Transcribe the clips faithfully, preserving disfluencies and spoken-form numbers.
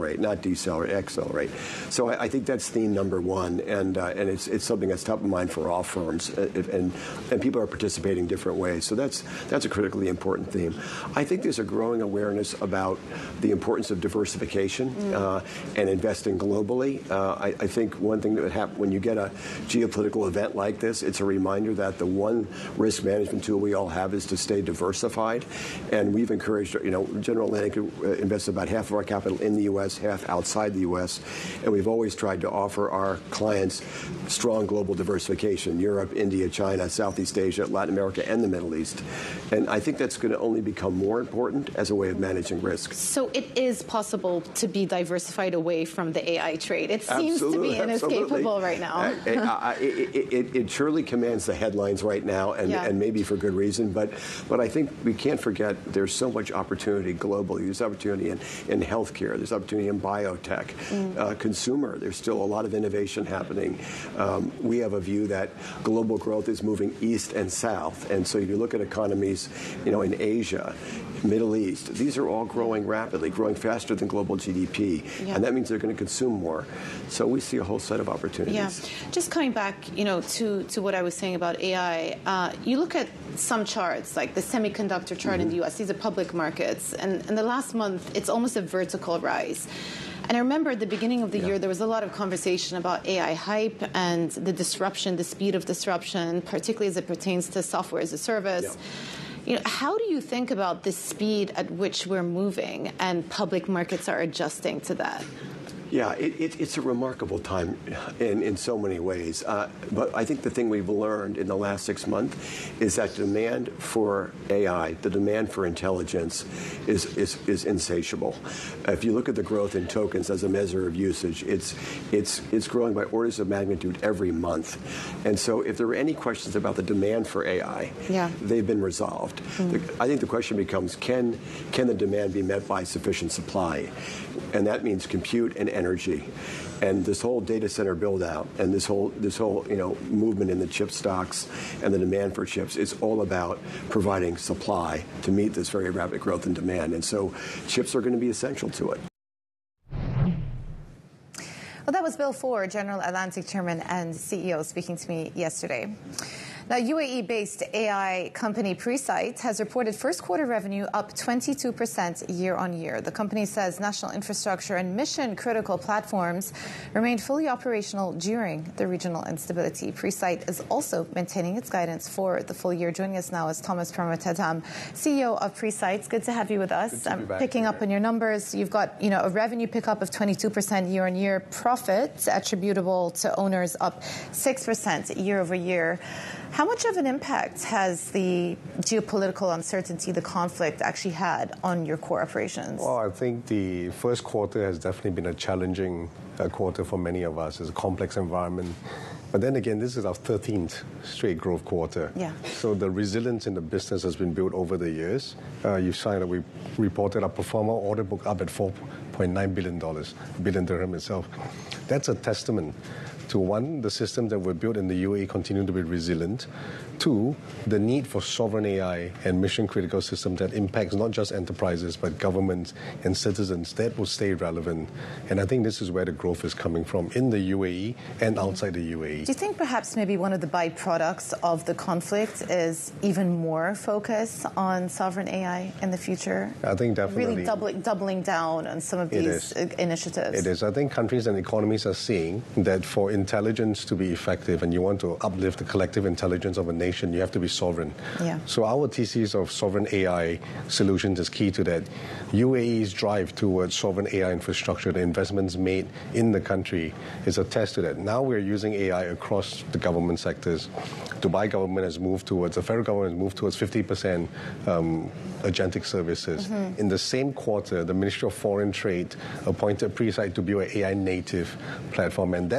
accelerate, not decelerate, accelerate. So I, I think that's theme number one, and uh, and it's it's something that's top of mind for all firms, uh, and and people are participating different ways. So that's that's a critically important theme. I think there's a growing awareness about the importance of diversification mm. uh, and investing globally. Uh, I, I think one thing that would happen when you get a geopolitical event like this, it's a reminder that the one risk management tool we all have is to stay diversified, and we've encouraged, you know, General Atlantic invests about half of our capital in the U S, half outside the U S, and we've always tried to offer our clients strong global diversification: Europe, India, China, Southeast Asia, Latin America, and the Middle East. And I think that's going to only become more important as a way of managing risk. So it is possible to be diversified away from the A I trade. It seems absolutely, to be inescapable absolutely. right now. I, I, I, it, it, it surely commands the headlines right now, and, yeah. and maybe for good reason. But but I think we can't forget there's so much opportunity globally. There's opportunity in, in healthcare. There's opportunity in biotech. Mm. Uh, consumer, there's still a lot of innovation happening. Um, we have a view that global growth is moving east and south. And so if you look at economies, you know, in Asia, Middle East, these are all growing rapidly, growing faster than global G D P. Yeah. And that means they're going to consume more. So we see a whole set of opportunities. Yeah. Just coming back, you know, to, to what I was saying about A I, uh, you look at some charts, like the semiconductor chart mm-hmm. in the U S, these are public markets, and in the last month, it's almost a vertical rise. And I remember at the beginning of the yeah. year, there was a lot of conversation about A I hype and the disruption, the speed of disruption, particularly as it pertains to software as a service. Yeah. You know, how do you think about the speed at which we're moving and public markets are adjusting to that? Yeah, it, it, it's a remarkable time in, in so many ways. Uh, but I think the thing we've learned in the last six months is that demand for A I, the demand for intelligence, is, is, is insatiable. If you look at the growth in tokens as a measure of usage, it's, it's, it's growing by orders of magnitude every month. And so if there are any questions about the demand for A I, yeah. they've been resolved. Mm. The, I think the question becomes, can, can the demand be met by sufficient supply? And that means compute and energy. And this whole data center build out and this whole this whole you know movement in the chip stocks and the demand for chips is all about providing supply to meet this very rapid growth in demand. And so chips are going to be essential to it. Well, that was Bill Ford, General Atlantic Chairman and C E O, speaking to me yesterday. Now, U A E-based A I company Presight has reported first quarter revenue up twenty-two percent year on year. The company says national infrastructure and mission-critical platforms remained fully operational during the regional instability. Presight is also maintaining its guidance for the full year. Joining us now is Thomas Paramatatham, C E O of Presight. It's good to have you with us. I'm picking up on your numbers. You've got, you know, a revenue pickup of twenty-two percent year on year. Profit attributable to owners up six percent year over year. How much of an impact has the geopolitical uncertainty, the conflict, actually had on your core operations? Well, I think the first quarter has definitely been a challenging uh, quarter for many of us. It's a complex environment. But then again, this is our thirteenth straight growth quarter. Yeah. So the resilience in the business has been built over the years. Uh, you've seen that we reported our pro forma order book up at four point nine billion dollars, billion dirham itself. That's a testament to, one, the systems that were built in the U A E continue to be resilient. Two, the need for sovereign A I and mission-critical systems that impacts not just enterprises, but governments and citizens, that will stay relevant. And I think this is where the growth is coming from in the U A E and outside the U A E. Do you think perhaps maybe one of the byproducts of the conflict is even more focus on sovereign A I in the future? I think definitely. Really doubling, doubling down on some of these initiatives. It is. I think countries and economies are seeing that for intelligence to be effective and you want to uplift the collective intelligence of a nation, you have to be sovereign. Yeah. So our thesis of sovereign A I solutions is key to that. U A E's drive towards sovereign A I infrastructure, the investments made in the country, is a test to that. Now we're using A I across the government sectors. Dubai government has moved towards, the federal government has moved towards fifty percent um, agentic services. Mm-hmm. In the same quarter, the Ministry of Foreign Trade appointed Presight to build an A I native platform, and that same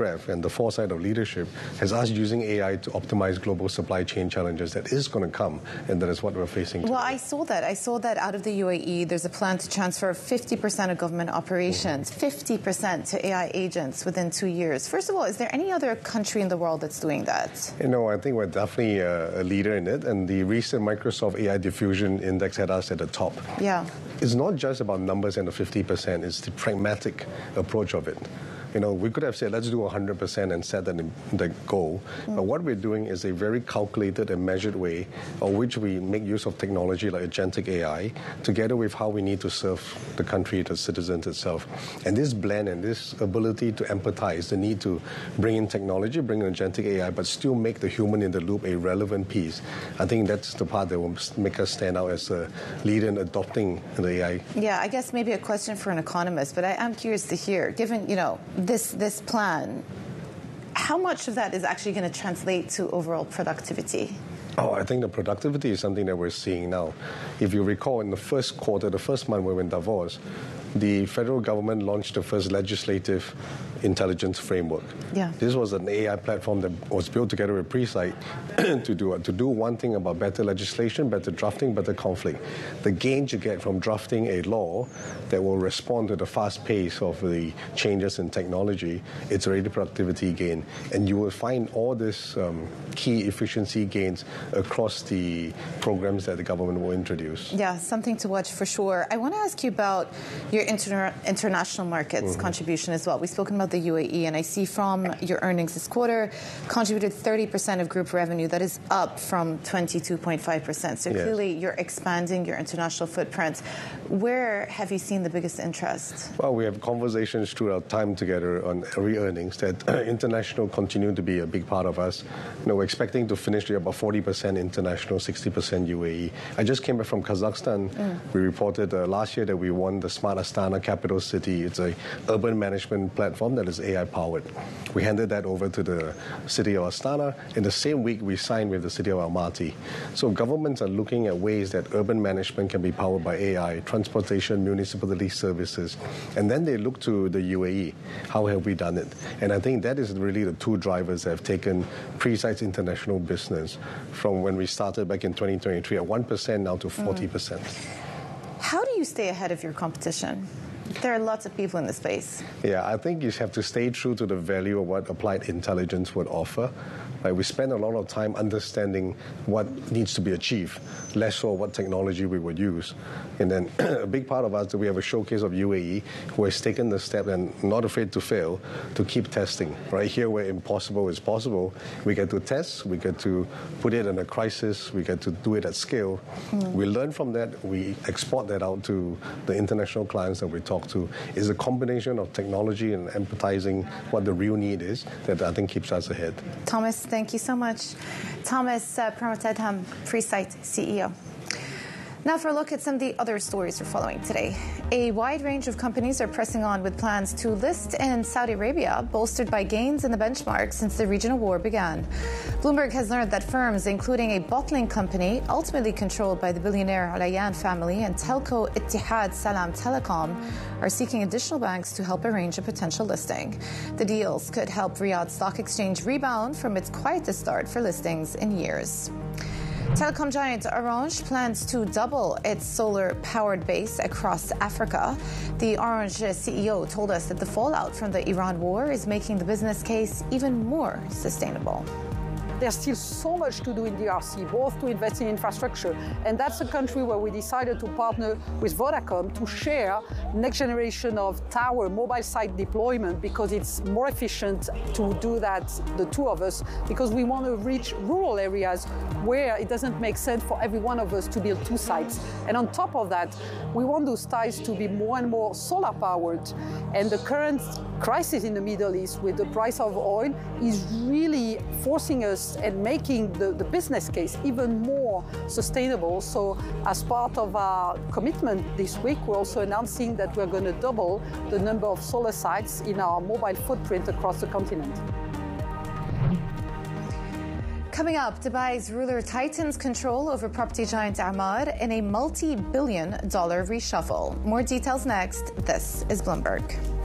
breadth and the foresight of leadership has us using A I to optimize global supply chain challenges that is going to come, and that is what we're facing today. Well, I saw that. I saw that out of the U A E, there's a plan to transfer fifty percent of government operations, mm-hmm. fifty percent to A I agents within two years. First of all, is there any other country in the world that's doing that? You know, I think we're definitely a, a leader in it, and the recent Microsoft A I Diffusion Index had us at the top. Yeah. It's not just about numbers and the fifty percent, it's the pragmatic approach of it. You know, we could have said, let's do one hundred percent and set that in the goal. Mm. But what we're doing is a very calculated and measured way of which we make use of technology like agentic A I, together with how we need to serve the country, the citizens itself. And this blend and this ability to empathize, the need to bring in technology, bring in agentic A I, but still make the human in the loop a relevant piece. I think that's the part that will make us stand out as a leader in adopting the A I. Yeah, I guess maybe a question for an economist, but I am curious to hear, given, you know, this this plan, how much of that is actually going to translate to overall productivity? Oh, I think the productivity is something that we're seeing now. If you recall, in the first quarter, the first month we were in Davos, the federal government launched the first legislative intelligence framework. Yeah. This was an A I platform that was built together with Presight to do to do one thing about better legislation, better drafting, better conflict. The gains you get from drafting a law that will respond to the fast pace of the changes in technology, it's already productivity gain. And you will find all these um, key efficiency gains across the programs that the government will introduce. Yeah, something to watch for sure. I want to ask you about your inter- international markets mm-hmm. contribution as well. We've spoken about the U A E, and I see from your earnings this quarter, contributed thirty percent of group revenue. That is up from twenty-two point five percent. So yes. Clearly you're expanding your international footprint. Where have you seen the biggest interest? Well, we have conversations through our time together on every earnings that uh, international continue to be a big part of us. You know, we're expecting to finish the about forty percent international, sixty percent U A E. I just came back from Kazakhstan. Mm. We reported uh, last year that we won the Smart Astana Capital City. It's a urban management platform that is A I powered. We handed that over to the city of Astana. In the same week, we signed with the city of Almaty. So governments are looking at ways that urban management can be powered by A I, transportation, municipality services, and then they look to the U A E. How have we done it? And I think that is really the two drivers that have taken Presight's international business from when we started back in twenty twenty-three at one percent now to forty percent. Mm. How do you stay ahead of your competition? There are lots of people in the space. Yeah, I think you have to stay true to the value of what applied intelligence would offer. Like, we spend a lot of time understanding what needs to be achieved, less so what technology we would use. And then a big part of us, that we have a showcase of U A E who has taken the step and not afraid to fail, to keep testing. Right here where impossible is possible, we get to test, we get to put it in a crisis, we get to do it at scale. Mm. We learn from that, we export that out to the international clients that we talk to. It's a combination of technology and empathizing what the real need is that I think keeps us ahead. Thomas, thank you so much. Thomas uh, Pramatadham, Presight C E O. Now for a look at some of the other stories we're following today. A wide range of companies are pressing on with plans to list in Saudi Arabia, bolstered by gains in the benchmark since the regional war began. Bloomberg has learned that firms, including a bottling company ultimately controlled by the billionaire Alayan family and telco Ittihad Salam Telecom, are seeking additional banks to help arrange a potential listing. The deals could help Riyadh Stock Exchange rebound from its quietest start for listings in years. Telecom giant Orange plans to double its solar-powered base across Africa. The Orange C E O told us that the fallout from the Iran war is making the business case even more sustainable. There's still so much to do in D R C, both to invest in infrastructure, and that's a country where we decided to partner with Vodacom to share next generation of tower mobile site deployment, because it's more efficient to do that, the two of us, because we want to reach rural areas where it doesn't make sense for every one of us to build two sites. And on top of that, we want those sites to be more and more solar powered. And the current crisis in the Middle East with the price of oil is really forcing us and making the, the business case even more sustainable. So as part of our commitment this week, we're also announcing that we're going to double the number of solar sites in our mobile footprint across the continent. Coming up, Dubai's ruler tightens control over property giant Emaar in a multi-billion dollar reshuffle. More details next. This is Bloomberg.